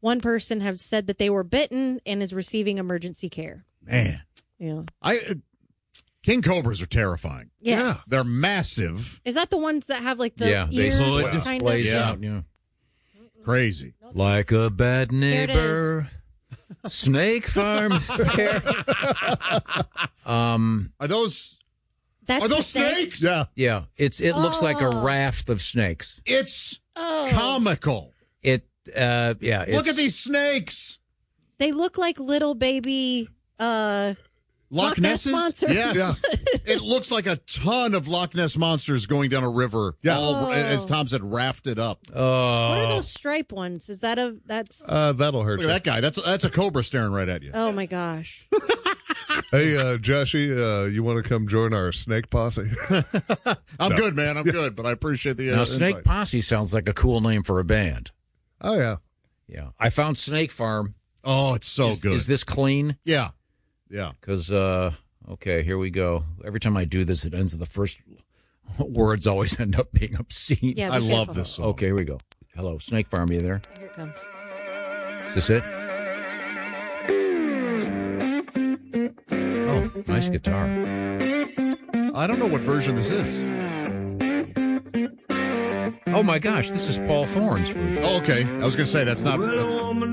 one person has said that they were bitten and is receiving emergency care. Man. Yeah. King cobras are terrifying. Yes. They're massive. Is that the ones that have like the ears? It displays out. Yeah. Crazy. Like a bad There it neighbor. Snake Farm is there. Are those That's Are the those snakes? Yeah. It looks like a raft of snakes. It's comical. Look at these snakes. They look like little baby Loch Nesses? monsters. Yes. It looks like a ton of Loch Ness monsters going down a river. Yeah. All, as Tom said, rafted up. What are those stripe ones? Is that that's that'll hurt Look at that guy. That's a cobra staring right at you. Oh my gosh. Hey, Joshy, you want to come join our snake posse? I'm good, man. I'm good, but I appreciate the Now, Snake invite. Posse sounds like a cool name for a band. Oh, yeah. Yeah. I found Snake Farm. Oh, it's so good. Is this clean? Yeah. Yeah. Because, okay, here we go. Every time I do this, it ends with the first words always end up being obscene. Yeah, I love this song. Okay, here we go. Hello, Snake Farm, you there? Here it comes. Is this it? Oh, nice guitar. I don't know what version this is. Oh, my gosh, this is Paul Thorne's version. Oh, okay. I was going to say, that's not...